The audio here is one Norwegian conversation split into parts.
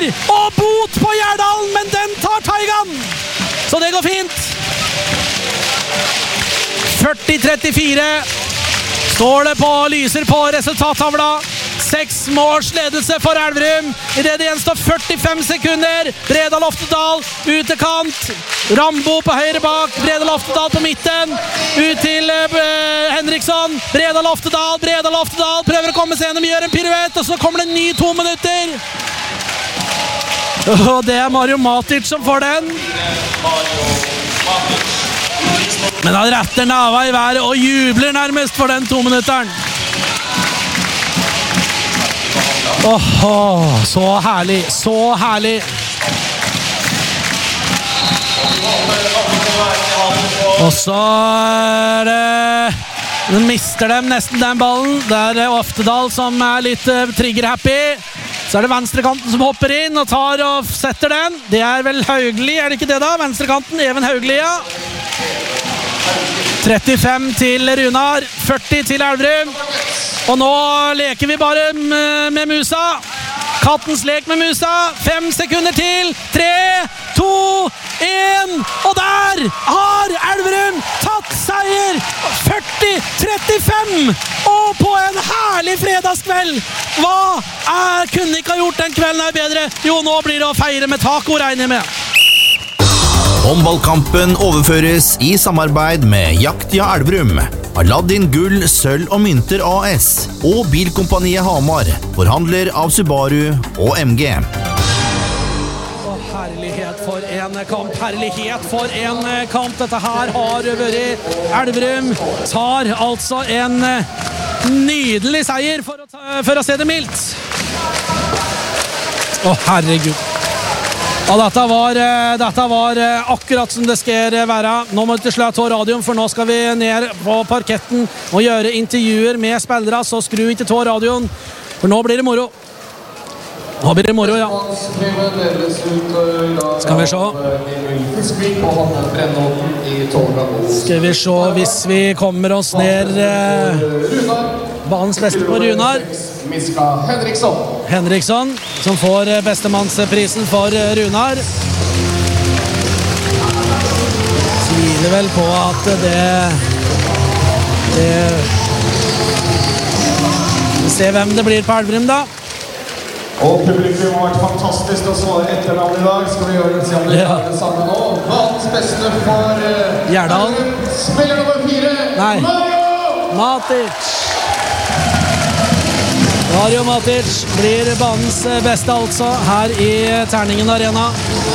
seier og bot på Gjerdalen, men den tar Taigan, så det går fint. 40-34 står det på, lyser på resultattavla. 6 måls ledelse for Elverum. I det igjen står 45 sekunder. Bredal Oftedal ut til kant. Rambo på høyre bak. Bredal Oftedal på midten. Ut til Henriksson. Bredal Oftedal prøver å komme seg gjennom, gjør en piruett, og så kommer det en ny 2 minutter. Og det er Mario Matic som får den. Men han retter nava i været og jubler nærmest for den 2-minutteren. Så herlig, så herlig. Og så er det, nå mister de nesten den ballen. Det er Oftedal som er litt trigger-happy. Så er det venstrekanten som hopper inn og tar og setter den. Det er vel Haugli, er det ikke det da? Venstrekanten, Even Haugli, ja. 35 til Runar, 40 til Elverum. Og nå leker vi bare med musa. Kattens lek med musa. 5 sekunder til. 3, 2, 1. Og der har Elverum tatt seier. 40-35. Og på en herlig fredagskveld. Hva kunne ikke ha gjort den kvelden her bedre? Jo, nå blir det å feire med taco, regner jeg med. Håndballkampen overføres i samarbeid med Jaktia Elverum, Aladdin Gull, Sølv og Mynter AS og Bilkompaniet Hamar, forhandler av Subaru og MG. Herlighet for en kamp, herlighet for en kamp. Dette her har vært Elverum tar altså en nydelig seier for å se det mildt. Herregud. Ja, dette var akkurat som det skal være. Nå må vi til slutt ta radioen, for nå skal vi ned på parketten og gjøre intervjuer med spillere, så skru ikke ta radioen, for nå blir det moro. Nå blir det moro, ja. Skal vi se. Skal vi se hvis vi kommer oss ned banens beste på Runar. Henriksson, som får bestemannsprisen for Runar. Tviler vel på at vi ser hvem det blir på Elverum da. Og publikum har vært fantastisk å svare etter navn i dag. Skal vi gjøre det, om vi gjør det samme nå. Banens beste for Gjerdalen. Spiller nummer 4, Nei. Mario Matic. Mario Matic blir banens beste altså her i Terningen Arena.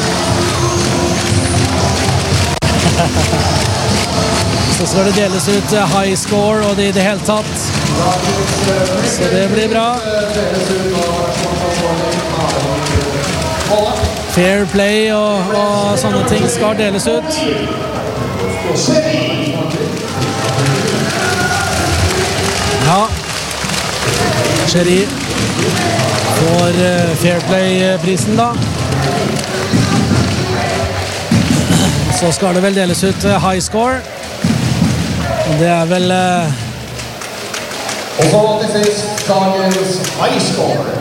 Så skal det deles ut high score og det i det hele tatt. Så det blir bra. Fair play og sånne ting skal deles ut. Ja. Sherry får Fair Play-prisen da. Så skal det vel deles ut high score. Det er vel Og så til sist dagens high score.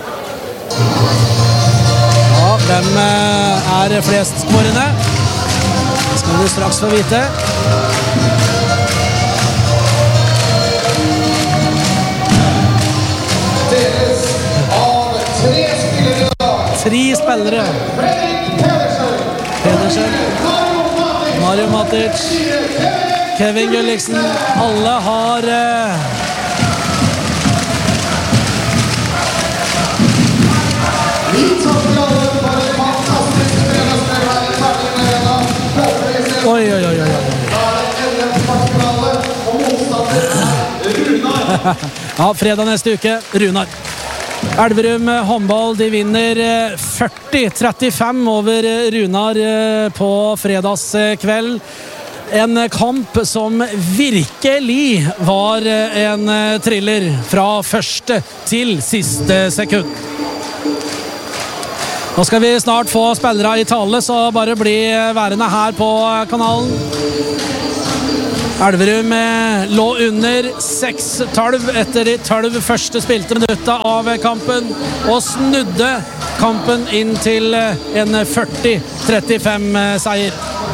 Ja, hvem er flest skårende? Det skal du straks få vite. Tre spillere. Pedersen, Mario Matic, Kevin Gulliksen. Alle har Oi. Ja, fredag neste uke, Runar. Elverum håndball, de vinner 40-35 over Runar på fredagskveld. En kamp som virkelig var en thriller fra første til siste sekund. Nå skal vi snart få spillere i tale, så bare bli værende her på kanalen. Elverum lå under 6-12 etter de 12 første spilte minutter av kampen, og snudde kampen inn til en 40-35 seier.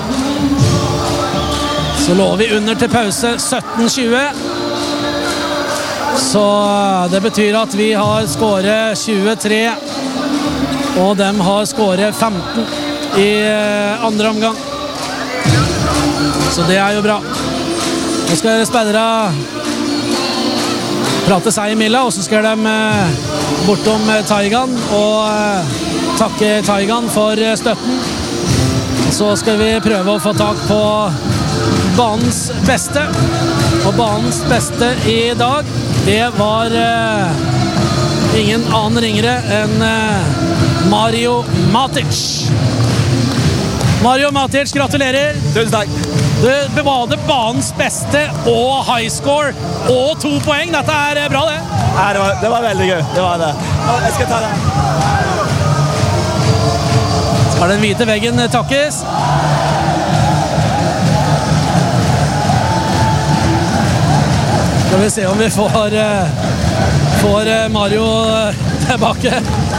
Så lå vi under til pause 17-20. Så det betyr at vi har skåret 23, og de har skåret 15 i andre omgang. Så det er jo bra. Nå skal spillere prate seg imellom, og så skal de bortom Taigan og takke Taigan for støtten. Så skal vi prøve å få tak på banens beste. Og banens beste i dag, det var ingen annen ringere enn Mario Matic. Mario Matic, gratulerer. Tusen takk. Du bevarer banens beste og high score og 2 poeng. Dette er bra, det. Nei, det var veldig gøy. Det var det. Jeg skal ta det. Skal den hvite veggen takkes? Skal vi se om vi får Mario tilbake.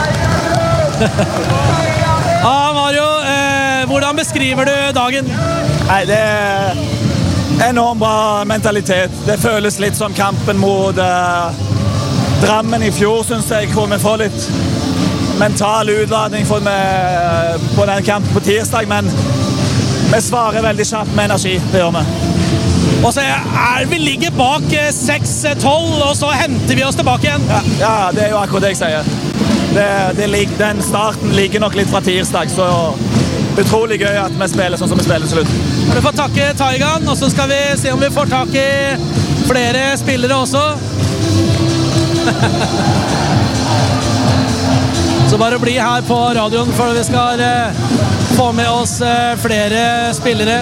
Ja, Mario, hvordan beskriver du dagen? Nei, det er enormt bra mentalitet. Det føles litt som kampen mot Drammen i fjor, synes jeg, hvor vi får litt mental utladning på den kampen på tirsdag, men vi svarer veldig kjapt med energi, det gjør vi. Og så vi ligger bak 6-12, og så henter vi oss tilbake igjen. Ja, det er jo akkurat det jeg sier. Den starten ligger nok litt fra tirsdag, så utrolig gøy at vi spiller sånn som vi spiller til slutt. Du får takke Taigan, og så skal vi se om vi får tak i flere spillere også. Så bare bli her på radioen, for vi skal få med oss flere spillere.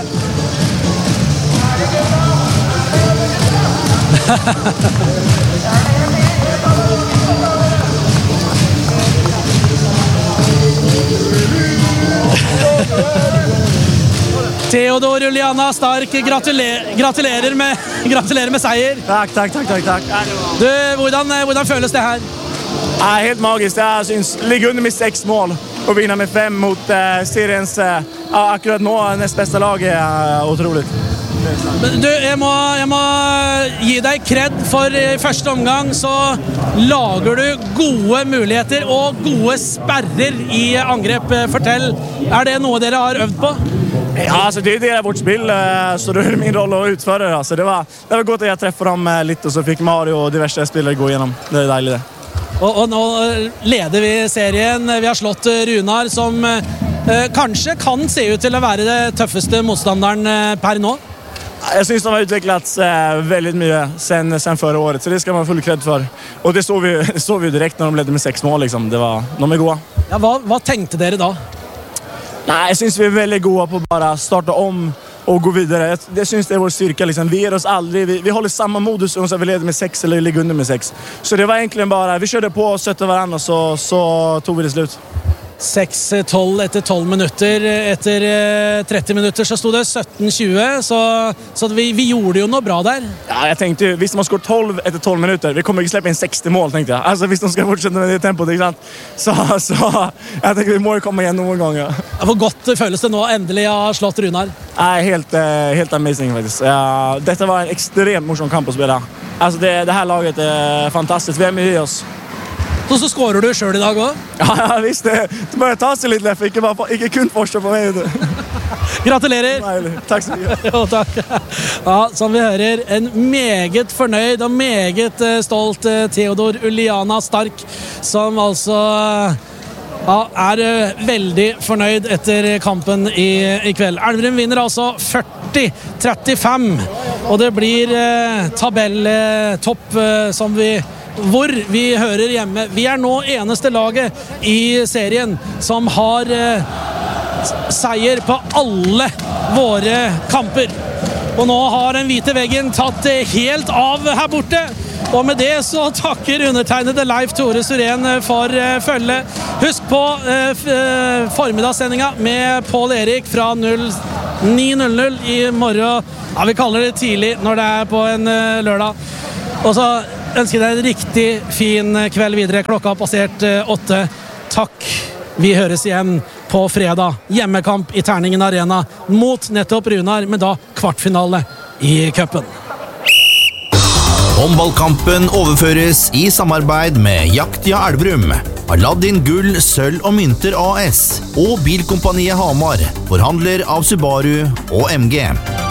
Theodor Uliana Stark, gratulerer med seier. Takk. Du, hvordan føles det her? Helt magisk. Jeg synes ligge under med 6 mål og vinne med 5 mot seriens akkurat nå nest beste lag er utrolig. Du, jeg må gi deg kred for i første omgang så lager du gode muligheter og gode sperrer i angrep. Fortell, er det noe dere har øvd på? Ja, altså det er vårt spill, så det er min rolle å utføre det. Altså, det var godt at jeg treffer dem litt, og så fikk Mario og diverse spillere gå gjennom. Det er deilig det. Og nå leder vi serien. Vi har slått Runar, som kanskje kan se ut til å være det tøffeste motstanderen per nå. Jeg synes de har utviklet veldig mye sen förra året, så det skal man ha full kred for. Og det så vi direkt når de ledde med 6 mål, liksom. De er gode. Ja, hva tenkte dere da? Nej, jag syns vi är väldigt goda på att bara starta om och gå vidare. Det syns det är vår styrka liksom. Vi ger oss aldrig, vi håller samma modus om så vi leder med 6 eller ligger under med 6. Så det var egentligen bara, vi körde på och stötte varandra och så tog vi det slut. 6-12 etter 12 minutter. Etter 30 minutter så stod det 17-20, så vi gjorde jo noe bra der. Ja, jeg tenkte jo, hvis de har skåret 12 etter 12 minutter, vi kommer ikke slippe inn 60 mål, tenkte jeg. Altså, hvis de skal fortsette med det tempot, ikke sant? Så jeg tenker vi må jo komme igjen noen ganger. Hvor godt føles det nå endelig å ha slått Runar? Nei, helt amazing faktisk. Ja, dette var en ekstremt morsom kamp å spille. Altså, det her laget er fantastisk. Vi er mye i oss. Så skårer du selv i dag også? Ja, visst. Det bare ta seg litt lett, ikke kun forstå på meg. Gratulerer! Nei, takk så mye. Jo, takk. Ja, som vi hører, en meget fornøyd og meget stolt Theodor Uliana Stark, som altså er veldig fornøyd etter kampen i kveld. Elverum vinner altså 40-35, og det blir tabelltopp hvor vi hører hjemme. Vi er nå eneste laget i serien som har seier på alle våre kamper. Og nå har den hvite veggen tatt helt av her borte. Og med det så takker undertegnede Leif Tore Suren for følge. Husk på formiddagssendinga med Pål Erik fra 9:00 i morgen. Ja, vi kaller det tidlig når det på en lørdag. Og så ønsker jeg deg en riktig fin kveld videre. Klokka har passert 8. Takk. Vi høres igjen på fredag. Hjemmekamp i Terningen Arena mot nettopp Runar, men da kvartfinale i cupen. Håndballkampen overføres i samarbeid med Jaktia Elverum, Aladdin Gull, Sølv og Mynter AS og Bilkompaniet Hamar, forhandler av Subaru og MG.